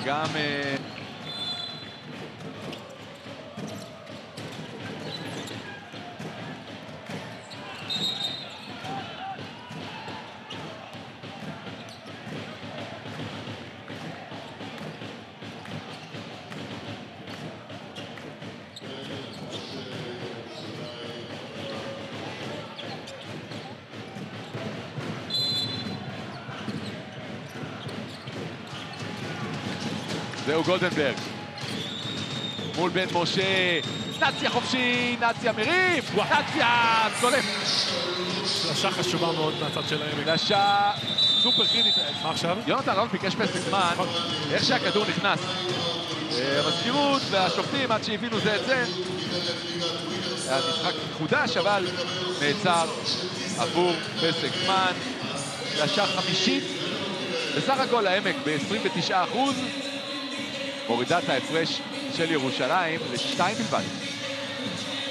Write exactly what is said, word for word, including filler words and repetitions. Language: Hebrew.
גם... זהו גולדנברג, מול בן משה, נציה חופשי, נציה מריף, נציה צולף. שלשה חשובה מאוד מהצד של העמק. שלשה סופר קריטית. מה עכשיו? יונתן אלון ביקש פסק זמן, איך שהכדור נכנס. המזכירות והשופטים עד שהבינו זה את זה. היה משחק חודש, אבל נעצר עבור פסק זמן. שלשה חמישית, בסך הכל העמק ב-עשרים ותשעה אחוז. מורידה את ההפרש של ירושלים לשתיים בלבד.